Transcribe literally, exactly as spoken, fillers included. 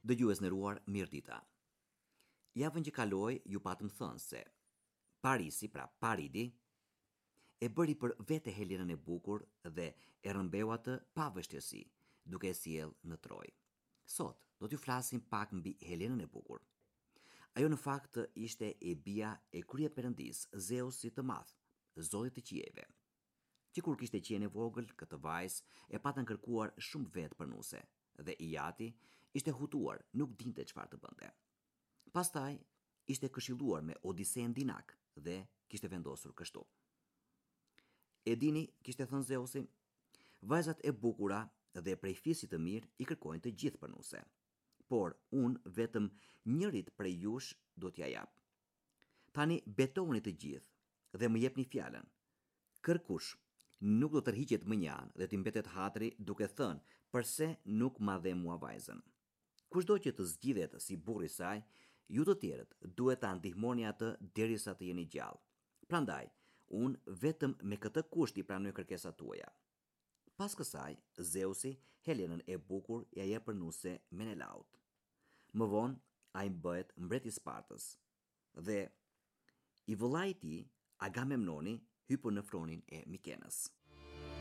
Dëgjues nderuar, mirëdita. Javën që kaloi ju patëm thënë se Parisi, pra Paridi, e bëri për vete Helenën e bukur dhe e rrëmbeu atë pa vështirësi, duke e sjellë në Trojë. Sot do t'ju flasim pak mbi Helenën e bukur. Ajo në fakt ishte e bija e kryeperëndis Zeusit të Madh, zoti të qiejve, që kur kishte qenë e vogël, këtë vajzë e patën kërkuar shumë vetë përnuse, dhe Ijati ishte hutuar, nuk dinte çfarë të bënte. Pastaj ishte këshilluar me Odiseen Dinak dhe kishte vendosur kështu. E dini, kishte thënë Zeusi, vajzat e bukura dhe prej fisit të mirë i kërkojnë të gjithë përnuse, por unë vetëm njërit prej jush do t'ja jap. Tani betohuni të gjithë dhe më jepni fjalën. Kërkush nuk do tërhiqet më njanë dhe t'i mbetet hatri duke thënë përse nuk ma dhe mua vajzën. Kushdo që të zgjidhet si burri i saj, ju të tjerët duhet ta ndihmoni atë derisa të jeni gjallë. Prandaj, unë vetëm me këtë kusht i pranoj kërkesat tuaja. Pas kësaj, Zeusi Helenën e bukur ja jep përnuse Menelaut. Më vonë, ai bëhet mbreti i Spartës dhe i vëllai i tij Agamemnoni hypur në fronin e Mikenës.